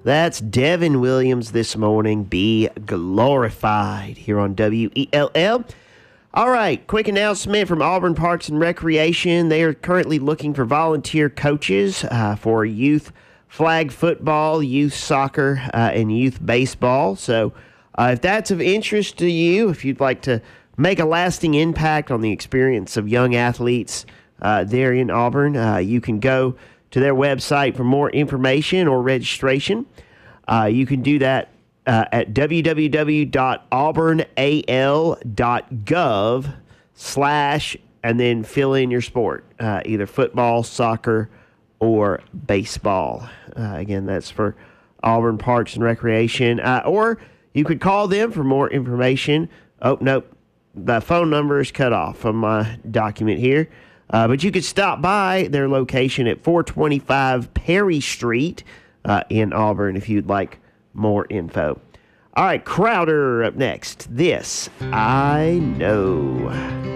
That's Devin Williams this morning. Be glorified here on WELL. All right, quick announcement from Auburn Parks and Recreation. They are currently looking for volunteer coaches for youth flag football, youth soccer, and youth baseball. So if that's of interest to you, if you'd like to make a lasting impact on the experience of young athletes there in Auburn, you can go to their website for more information or registration. You can do that at www.auburnal.gov/ and then fill in your sport, either football, soccer, or baseball. Again, that's for Auburn Parks and Recreation. Or you could call them for more information. Oh, nope. The phone number is cut off from my document here. But you could stop by their location at 425 Perry Street in Auburn if you'd like more info. All right, Crowder up next. This I Know.